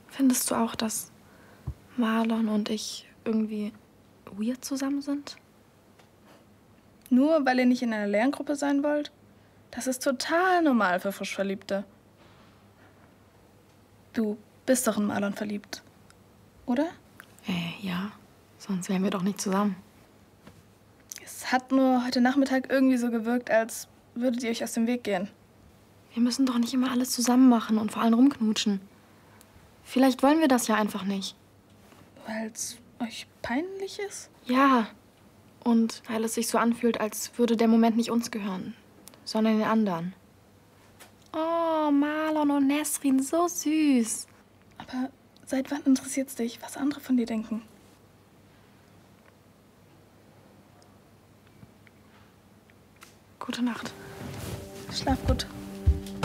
Findest du auch, dass Marlon und ich irgendwie weird zusammen sind? Nur weil ihr nicht in einer Lerngruppe sein wollt? Das ist total normal für Frischverliebte. Du bist doch in Marlon verliebt, oder? Ja. Sonst wären wir doch nicht zusammen. Es hat nur heute Nachmittag irgendwie so gewirkt, als würdet ihr euch aus dem Weg gehen. Wir müssen doch nicht immer alles zusammen machen und vor allem rumknutschen. Vielleicht wollen wir das ja einfach nicht. Weil es euch peinlich ist? Ja. Und weil es sich so anfühlt, als würde der Moment nicht uns gehören, sondern den anderen. Oh, Marlon und Nesrin, so süß. Aber seit wann interessiert's dich, was andere von dir denken? Gute Nacht. Schlaf gut.